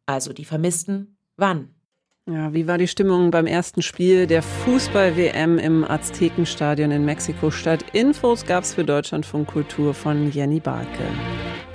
Also die Vermissten, wann? Ja, wie war die Stimmung beim ersten Spiel der Fußball-WM im Aztekenstadion in Mexiko-Stadt? Infos gab's für Deutschlandfunk Kultur von Jenny Barke.